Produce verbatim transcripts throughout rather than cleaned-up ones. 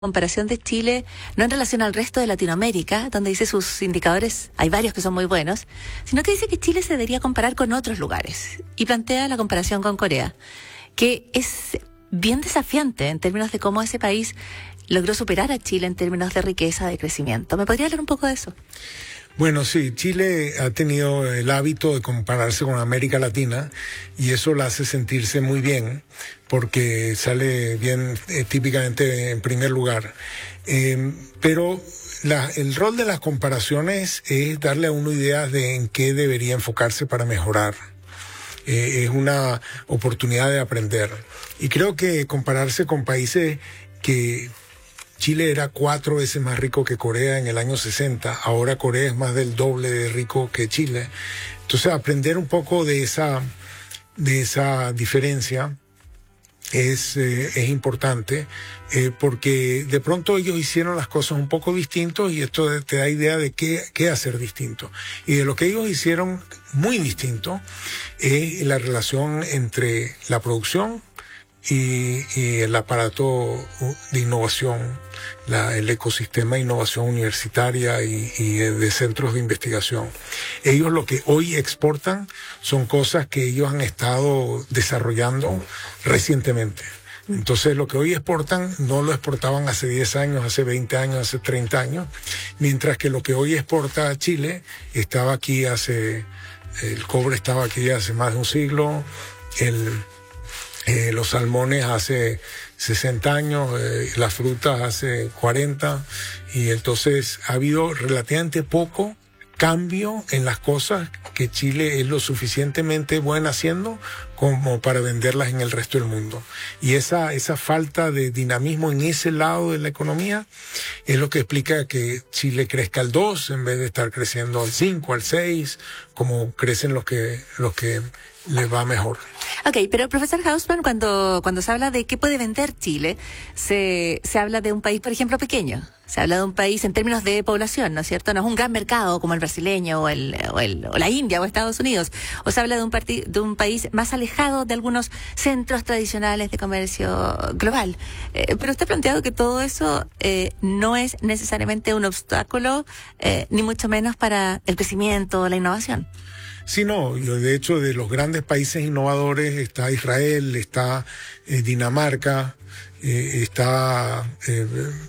comparación de Chile, no en relación al resto de Latinoamérica, donde dice sus indicadores, hay varios que son muy buenos, sino que dice que Chile se debería comparar con otros lugares y plantea la comparación con Corea, que es bien desafiante en términos de cómo ese país logró superar a Chile en términos de riqueza, de crecimiento. ¿Me podría hablar un poco de eso? Bueno, sí, Chile ha tenido el hábito de compararse con América Latina y eso la hace sentirse muy bien porque sale bien eh, típicamente en primer lugar. Eh, pero la, el rol de las comparaciones es darle a uno ideas de en qué debería enfocarse para mejorar. Eh, es una oportunidad de aprender. Y creo que compararse con países que Chile era cuatro veces más rico que Corea en el año sesenta, ahora Corea es más del doble de rico que Chile. Entonces aprender un poco de esa, de esa diferencia es, eh, es importante, eh, porque de pronto ellos hicieron las cosas un poco distintos y esto te da idea de qué, qué hacer distinto. Y de lo que ellos hicieron muy distinto es la relación entre la producción Y, y el aparato de innovación, la, el ecosistema de innovación universitaria y, y de centros de investigación. Ellos lo que hoy exportan son cosas que ellos han estado desarrollando recientemente. Entonces lo que hoy exportan no lo exportaban hace diez años, hace veinte años, hace treinta años, mientras que lo que hoy exporta Chile estaba aquí hace, el cobre estaba aquí hace más de un siglo, el Eh, los salmones hace sesenta años, eh, las frutas hace cuarenta, y entonces ha habido relativamente poco cambio en las cosas que Chile es lo suficientemente buena haciendo como para venderlas en el resto del mundo. Y esa, esa falta de dinamismo en ese lado de la economía es lo que explica que Chile crezca al dos en vez de estar creciendo al cinco, al seis, como crecen los que, los que les va mejor. Ok, pero profesor Hausmann, cuando, cuando se habla de qué puede vender Chile, se, se habla de un país, por ejemplo, pequeño. Se habla de un país en términos de población, ¿no es cierto? No es un gran mercado como el brasileño o, el, o, el, o la India o Estados Unidos. O se habla de un, parti, de un país más alejado de algunos centros tradicionales de comercio global. Eh, pero usted ha planteado que todo eso eh, no es necesariamente un obstáculo, eh, ni mucho menos para el crecimiento o la innovación. Sí, no, de hecho de los grandes países innovadores está Israel, está eh, Dinamarca, eh, está eh,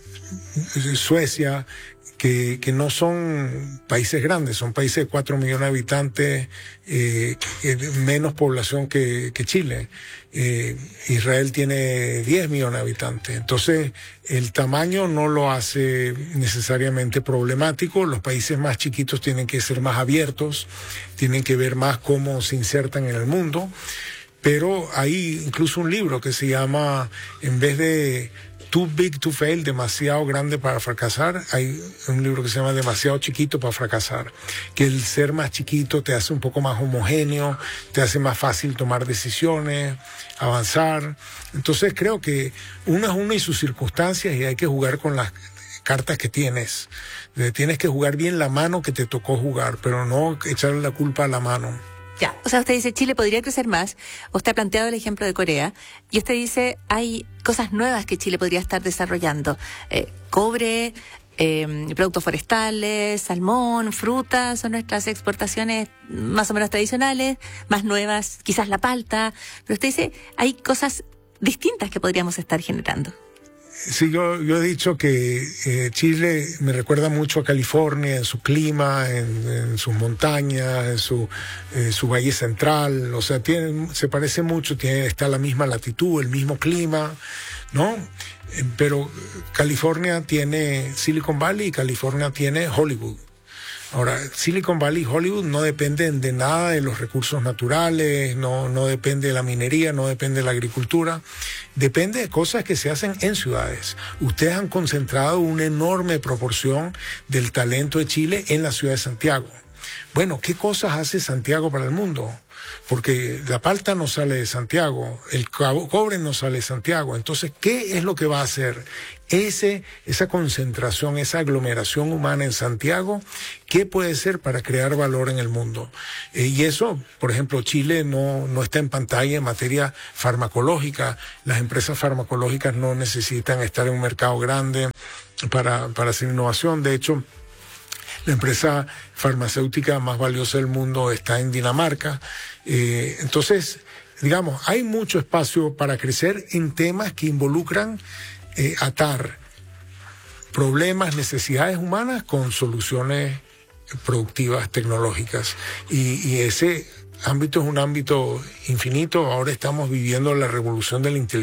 Suecia, que, que no son países grandes, son países de cuatro millones de habitantes, eh, menos población que, que Chile. Eh, Israel tiene diez millones de habitantes, entonces el tamaño no lo hace necesariamente problemático. Los países más chiquitos tienen que ser más abiertos, tienen que ver más cómo se insertan en el mundo, pero hay incluso un libro que se llama, en vez de Too Big to Fail, demasiado grande para fracasar, hay un libro que se llama Demasiado Chiquito para Fracasar, que el ser más chiquito te hace un poco más homogéneo, te hace más fácil tomar decisiones, avanzar. Entonces creo que uno es uno y sus circunstancias, y hay que jugar con las cartas que tienes. Tienes que jugar bien la mano que te tocó jugar, pero no echarle la culpa a la mano. Ya, o sea, usted dice Chile podría crecer más. Usted ha planteado el ejemplo de Corea y usted dice hay cosas nuevas que Chile podría estar desarrollando. Eh, cobre, eh, productos forestales, salmón, frutas, son nuestras exportaciones más o menos tradicionales, más nuevas, quizás la palta. Pero usted dice hay cosas distintas que podríamos estar generando. Sí, yo, yo he dicho que eh, Chile me recuerda mucho a California en su clima, en, en sus montañas, en su, eh, su valle central. O sea, tiene, se parece mucho, tiene, está la misma latitud, el mismo clima, ¿no? Eh, pero California tiene Silicon Valley y California tiene Hollywood. Ahora, Silicon Valley y Hollywood no dependen de nada de los recursos naturales, no, no depende de la minería, no depende de la agricultura, depende de cosas que se hacen en ciudades. Ustedes han concentrado una enorme proporción del talento de Chile en la ciudad de Santiago. bueno, ¿qué cosas hace Santiago para el mundo? Porque la palta no sale de Santiago, el cobre no sale de Santiago. Entonces, ¿qué es lo que va a hacer ese, esa concentración, esa aglomeración humana en Santiago? ¿Qué puede ser para crear valor en el mundo? Eh, y eso, por ejemplo, Chile no, no está en pantalla en materia farmacológica. Las empresas farmacológicas no necesitan estar en un mercado grande para, para hacer innovación. De hecho, la empresa farmacéutica más valiosa del mundo está en Dinamarca. Eh, entonces, digamos, hay mucho espacio para crecer en temas que involucran eh, atar problemas, necesidades humanas con soluciones productivas, tecnológicas. Y, y ese ámbito es un ámbito infinito. Ahora estamos viviendo la revolución de la inteligencia